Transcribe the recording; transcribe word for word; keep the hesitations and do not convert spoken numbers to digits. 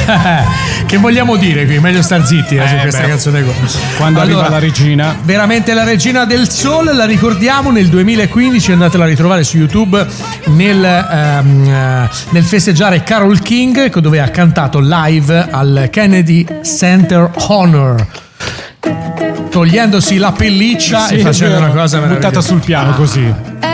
Che vogliamo dire qui? Meglio star zitti eh, eh, su questa beh, canzone qua. Quando allora, arriva la regina, veramente la regina del soul, la ricordiamo nel duemilaquindici, andatela a ritrovare su YouTube nel, um, nel festeggiare Carole King, dove ha cantato live al Kennedy Center Honor, togliendosi la pelliccia sì, e facendo una cosa buttata sul piano, ah. così.